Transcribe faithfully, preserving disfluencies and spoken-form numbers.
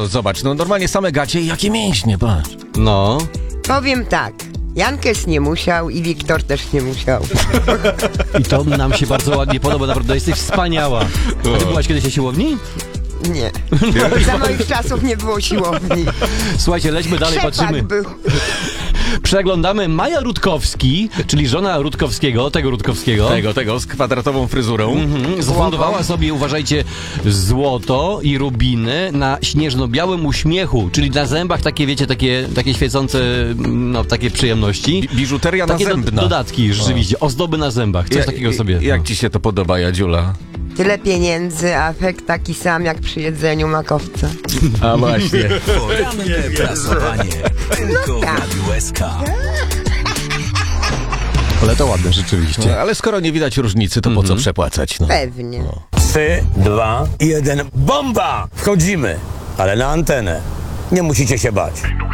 no zobacz, no normalnie same gacie i jakie mięśnie, patrz. No. Powiem tak, Jankes nie musiał i Wiktor też nie musiał. I to nam się bardzo ładnie podoba, naprawdę jesteś wspaniała. A ty byłaś kiedyś na siłowni? Nie. Za moich czasów nie było siłowni. Słuchajcie, lećmy dalej, Szepak patrzymy. był. Przeglądamy Maja Rutkowski, czyli żona Rutkowskiego, tego Rutkowskiego. Tego, tego, z kwadratową fryzurą. Mhm. Zafundowała sobie, uważajcie, złoto i rubiny na śnieżno-białym uśmiechu, czyli na zębach takie, wiecie, takie, takie świecące, no, takie przyjemności. Bi- biżuteria Takie do, nazębna. dodatki, rzeczywiście, ozdoby na zębach, coś Ja- takiego sobie. Jak no. ci się to podoba, Jadziula? Tyle pieniędzy, a efekt taki sam jak przy jedzeniu makowca. A właśnie. Poranne prasowanie. Tylko w tak. Radiu S K. Ale to ładne, rzeczywiście. No, ale skoro nie widać różnicy, to po co przepłacać? No. Pewnie. Trzy, dwa, jeden, bomba! Wchodzimy, ale na antenę. Nie musicie się bać.